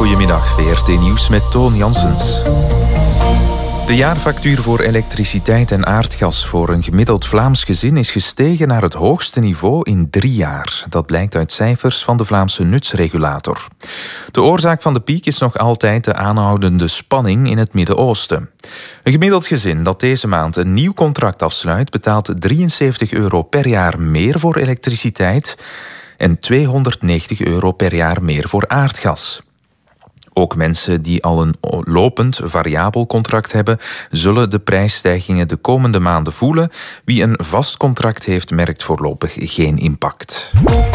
Goedemiddag, VRT Nieuws met Toon Janssens. De jaarfactuur voor elektriciteit en aardgas voor een gemiddeld Vlaams gezin is gestegen naar het hoogste niveau in 3 jaar. Dat blijkt uit cijfers van de Vlaamse nutsregulator. De oorzaak van de piek is nog altijd de aanhoudende spanning in het Midden-Oosten. Een gemiddeld gezin dat deze maand een nieuw contract afsluit betaalt €73 per jaar meer voor elektriciteit en €290 per jaar meer voor aardgas. Ook mensen die al een lopend variabel contract hebben, zullen de prijsstijgingen de komende maanden voelen. Wie een vast contract heeft, merkt voorlopig geen impact.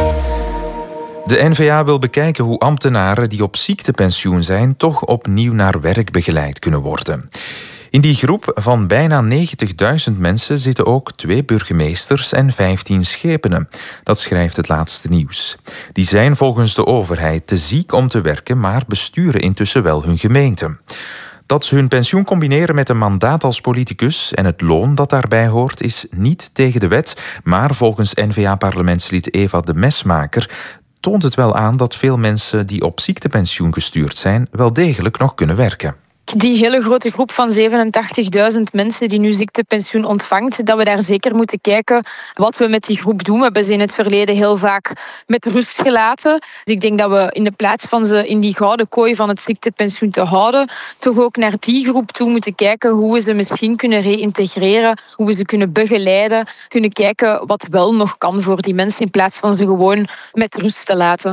De N-VA wil bekijken hoe ambtenaren die op ziektepensioen zijn toch opnieuw naar werk begeleid kunnen worden. In die groep van bijna 90.000 mensen zitten ook 2 burgemeesters en 15 schepenen. Dat schrijft het laatste nieuws. Die zijn volgens de overheid te ziek om te werken, maar besturen intussen wel hun gemeente. Dat ze hun pensioen combineren met een mandaat als politicus en het loon dat daarbij hoort is niet tegen de wet, maar volgens N-VA-parlementslid Eva de Mesmaker toont het wel aan dat veel mensen die op ziektepensioen gestuurd zijn wel degelijk nog kunnen werken. Die hele grote groep van 87.000 mensen die nu ziektepensioen ontvangt, dat we daar zeker moeten kijken wat we met die groep doen. We hebben ze in het verleden heel vaak met rust gelaten. Dus ik denk dat we in de plaats van ze in die gouden kooi van het ziektepensioen te houden, toch ook naar die groep toe moeten kijken hoe we ze misschien kunnen reïntegreren, hoe we ze kunnen begeleiden, kunnen kijken wat wel nog kan voor die mensen in plaats van ze gewoon met rust te laten.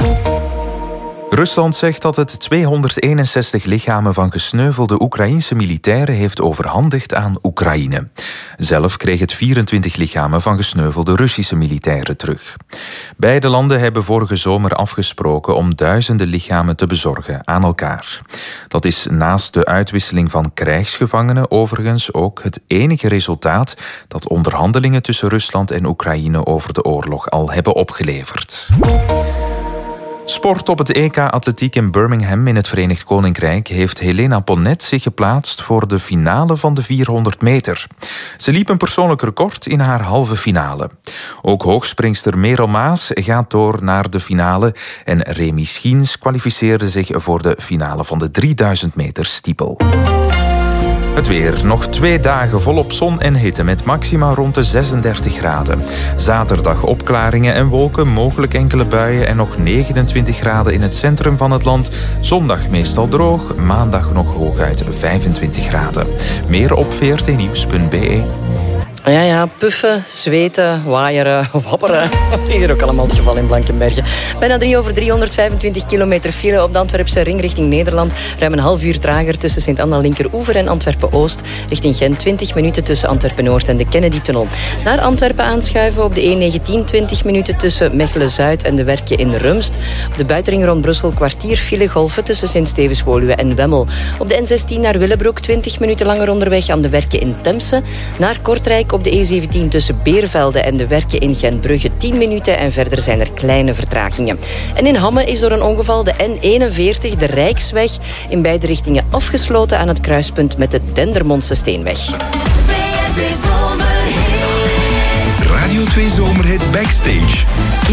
Rusland zegt dat het 261 lichamen van gesneuvelde Oekraïense militairen heeft overhandigd aan Oekraïne. Zelf kreeg het 24 lichamen van gesneuvelde Russische militairen terug. Beide landen hebben vorige zomer afgesproken om duizenden lichamen te bezorgen aan elkaar. Dat is naast de uitwisseling van krijgsgevangenen overigens ook het enige resultaat dat onderhandelingen tussen Rusland en Oekraïne over de oorlog al hebben opgeleverd. Sport op het EK Atletiek in Birmingham in het Verenigd Koninkrijk heeft Helena Ponnet zich geplaatst voor de finale van de 400 meter. Ze liep een persoonlijk record in haar halve finale. Ook hoogspringster Merel Maas gaat door naar de finale en Remy Schiens kwalificeerde zich voor de finale van de 3000 meter stiepel. Het weer. Nog 2 dagen volop zon en hitte met maxima rond de 36 graden. Zaterdag opklaringen en wolken, mogelijk enkele buien en nog 29 graden in het centrum van het land. Zondag meestal droog, maandag nog hooguit 25 graden. Meer op vrtnieuws.be. Ja, puffen, zweten, waaieren, wapperen. Het is er ook allemaal het geval in Blankenberge. Bijna 325 kilometer file op de Antwerpse ring richting Nederland. Ruim een half uur trager tussen Sint-Anna Linkeroever en Antwerpen-Oost. Richting Gent 20 minuten tussen Antwerpen-Noord en de Kennedy-tunnel. Naar Antwerpen aanschuiven op de E19 20 minuten tussen Mechelen-Zuid en de Werkje in Rumst. Op de buitenring rond Brussel kwartier file golven tussen Sint-Stevens-Woluwe en Wemmel. Op de N16 naar Willebroek 20 minuten langer onderweg aan de Werkje in Temse. Naar Kortrijk op de E17 tussen Beervelde en de Werkje in Gentbrugge 10 minuten en verder zijn er kleine vertragingen. En in Hamme is door een ongeval de N41, de Rijksweg, in beide richtingen afgesloten aan het kruispunt met de Dendermondse Steenweg. Radio 2 Zomerhit Backstage.